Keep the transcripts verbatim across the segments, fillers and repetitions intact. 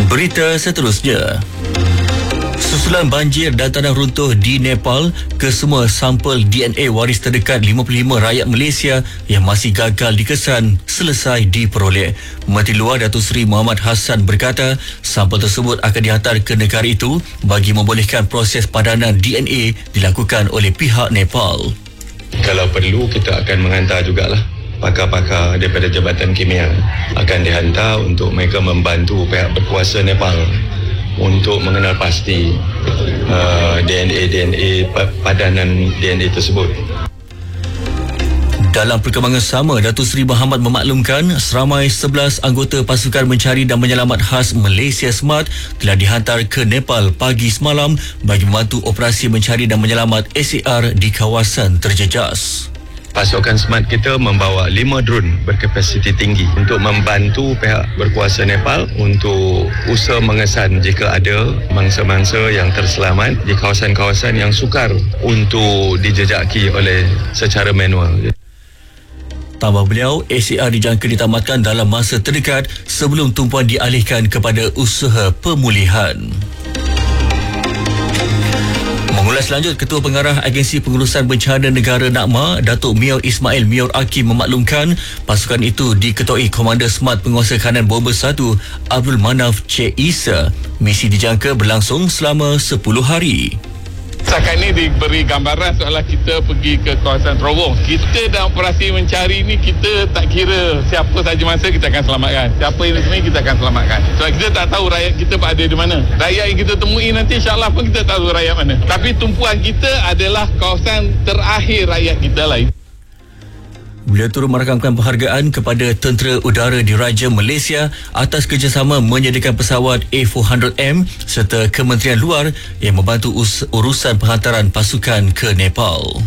Berita seterusnya. Susulan banjir dan tanah runtuh di Nepal, kesemua sampel D N A waris terdekat lima puluh lima rakyat Malaysia yang masih gagal dikesan selesai diperoleh. Menteri Luar Datuk Seri Muhammad Hassan berkata, sampel tersebut akan dihantar ke negara itu bagi membolehkan proses padanan D N A dilakukan oleh pihak Nepal. Kalau perlu, kita akan menghantar jugalah. Pakar-pakar daripada Jabatan Kimia akan dihantar untuk mereka membantu pihak berkuasa Nepal untuk mengenal pasti uh, D N A D N A padanan D N A tersebut. Dalam perkembangan sama, Datuk Seri Muhammad memaklumkan seramai sebelas anggota pasukan mencari dan menyelamat khas Malaysia SMART telah dihantar ke Nepal pagi semalam bagi membantu operasi mencari dan menyelamat S A R di kawasan terjejas. Pasukan SMART kita membawa lima drone berkapasiti tinggi untuk membantu pihak berkuasa Nepal untuk usaha mengesan jika ada mangsa-mangsa yang terselamat di kawasan-kawasan yang sukar untuk dijejaki oleh secara manual. Tambah beliau, S A R dijangka ditamatkan dalam masa terdekat sebelum tumpuan dialihkan kepada usaha pemulihan. Mengulas lanjut, Ketua Pengarah Agensi Pengurusan Bencana Negara NAKMA, Datuk Mior Ismail Mior Akim memaklumkan pasukan itu diketuai Komander SMART Penguasa Kanan Bomber satu Abdul Manaf Cik Isa. Misi dijangka berlangsung selama sepuluh hari. Setakat ini diberi gambaran seolah kita pergi ke kawasan terowong. Kita dalam operasi mencari ini, kita tak kira siapa saja masa kita akan selamatkan. Siapa ini semua kita akan selamatkan. Sebab kita tak tahu rakyat kita berada di mana. Rakyat yang kita temui nanti insyaAllah pun kita tak tahu rakyat mana. Tapi tumpuan kita adalah kawasan terakhir rakyat kita lain. Beliau turut merakamkan penghargaan kepada Tentera Udara Diraja Malaysia atas kerjasama menyediakan pesawat A empat ratus M serta Kementerian Luar yang membantu urusan penghantaran pasukan ke Nepal.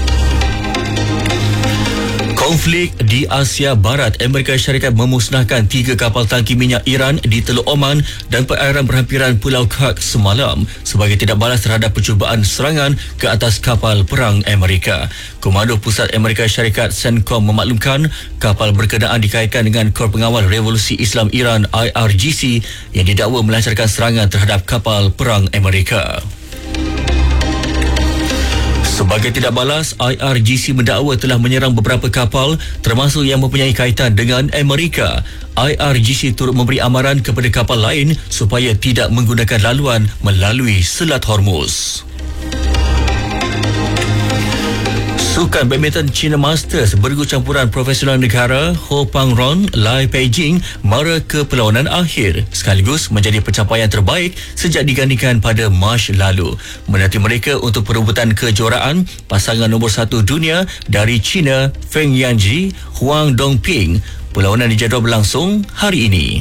Konflik di Asia Barat, Amerika Syarikat memusnahkan tiga kapal tangki minyak Iran di Teluk Oman dan perairan berhampiran Pulau Kak semalam sebagai tindak balas terhadap percubaan serangan ke atas kapal perang Amerika. Komando Pusat Amerika Syarikat CENTCOM memaklumkan kapal berkenaan dikaitkan dengan Kor Pengawal Revolusi Islam Iran I R G C yang didakwa melancarkan serangan terhadap kapal perang Amerika. Sebagai tindak balas, I R G C mendakwa telah menyerang beberapa kapal termasuk yang mempunyai kaitan dengan Amerika. I R G C turut memberi amaran kepada kapal lain supaya tidak menggunakan laluan melalui Selat Hormuz. Sukan badminton China Masters bergu campuran profesional negara Ho Pang Ron Lai Peijing mara ke perlawanan akhir sekaligus menjadi pencapaian terbaik sejak digandingkan pada Mac lalu. Menanti mereka untuk perebutan kejuaraan, pasangan nombor satu dunia dari China Feng Yanji Huang Dongping. Perlawanan dijadual berlangsung hari ini.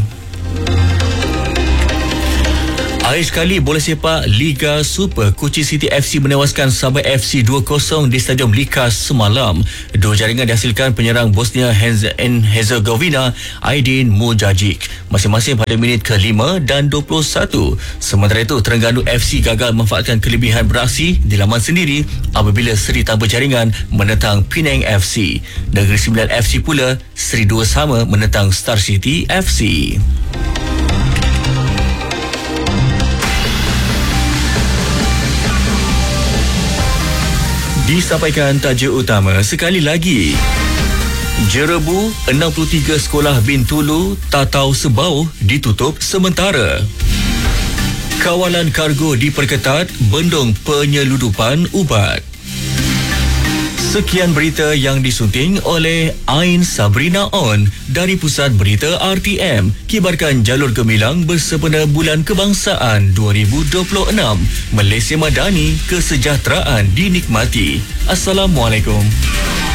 Akhir sekali, bola sepak Liga Super, Kuching City F C menewaskan Sabah F C dua kosong di Stadium Likas semalam. Dua jaringan dihasilkan penyerang Bosnia and Herzegovina Aydin Mujagic, masing-masing pada minit ke lima dan dua puluh satu. Sementara itu, Terengganu F C gagal memanfaatkan kelebihan beraksi di laman sendiri apabila seri tanpa jaringan menentang Penang F C. Negeri Sembilan F C pula seri dua sama menentang Star City F C. Disampaikan tajuk utama sekali lagi. Jerebu, enam puluh tiga sekolah Bintulu, Tatau Sebau ditutup sementara. Kawalan kargo diperketat, bendung penyeludupan ubat. Sekian berita yang disunting oleh Ain Sabrina On dari Pusat Berita R T M. Kibarkan jalur gemilang bersempena Bulan Kebangsaan dua ribu dua puluh enam. Malaysia Madani, kesejahteraan dinikmati. Assalamualaikum.